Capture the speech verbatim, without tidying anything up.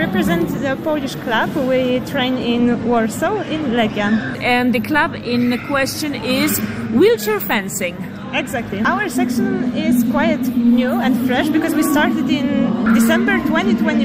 represent the Polish club. We train in Warsaw, in Legia. And the club in question is wheelchair fencing. Exactly. Our section is quite new and fresh because we started in December twenty twenty.